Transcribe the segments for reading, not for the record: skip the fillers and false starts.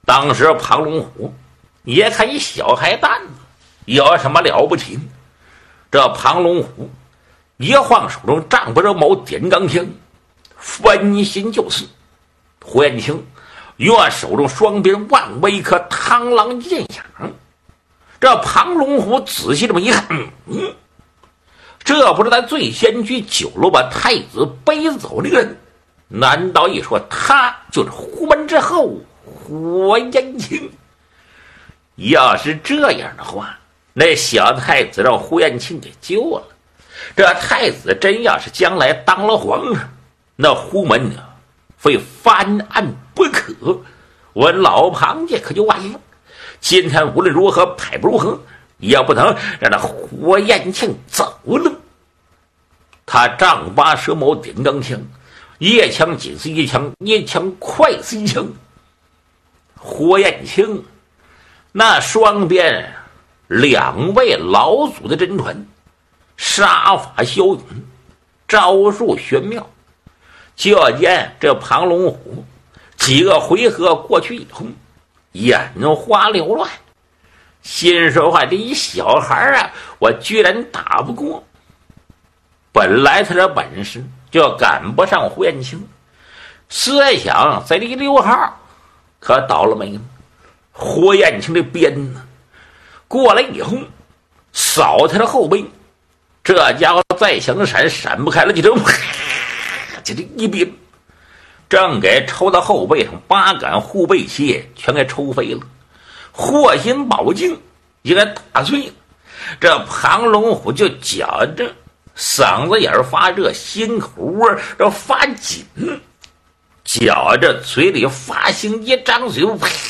当时庞龙虎也看一小孩蛋子有什么了不起，这庞龙虎一晃手中丈不着矛点钢枪，分心就是。胡延庆用手中双鞭往外一颗螳螂剑响，这庞龙虎仔细这么一看，这不是咱醉仙居酒楼把太子背走那个人？难道一说他就是胡门之后胡延庆？要是这样的话，那小太子让胡延庆给救了。这太子真要是将来当了皇上，那胡门呢，非翻案不可。我老庞家可就完了。今天无论如何派不如何，也不能让那胡延庆走了。他丈八蛇矛点钢枪，一枪紧似一枪，一枪快似一枪。胡延庆那双边两位老祖的真传，杀法骁勇，招数玄妙。就见这庞龙虎几个回合过去以后，眼花缭乱，心说话，这一小孩啊，我居然打不过。本来他这本事就赶不上胡延庆，思想在这6号可倒了霉了。胡延庆的鞭呢过来以后，扫他的后背，这家伙再想闪，闪不开了，就这一鞭，正给抽到后背上，8杆护背器全给抽飞了，霍心宝镜也给打碎了。这庞龙虎就觉着嗓子眼发热，心口窝这发紧，觉着嘴里发腥，一张嘴，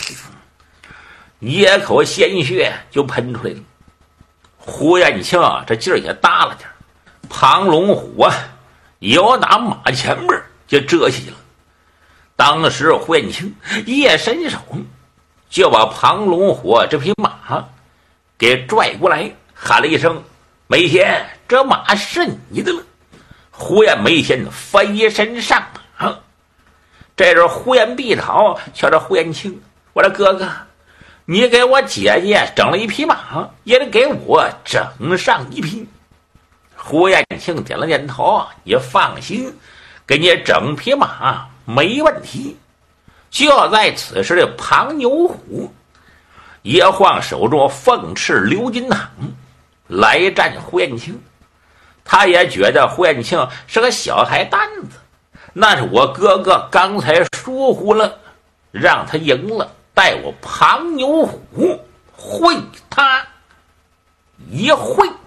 一口鲜血就喷出来了。胡延庆这劲儿也大了点，庞龙虎啊有打马前面就遮起了。当时胡延庆一伸手就把庞龙虎这匹马给拽过来，喊了一声：“梅仙，这马是你的了。”胡延梅仙飞身上马。这时候胡延碧桃瞧着胡延庆，我说：“哥哥，你给我姐姐整了一匹马，也得给我整上一匹。”胡延庆点了点头，也放心，给你整匹马没问题。就在此时的庞牛虎一晃手中凤翅鎏金堂来战胡延庆。他也觉得胡延庆是个小孩蛋子，那是我哥哥刚才疏忽了，让他赢了，待我庞牛虎会他一会。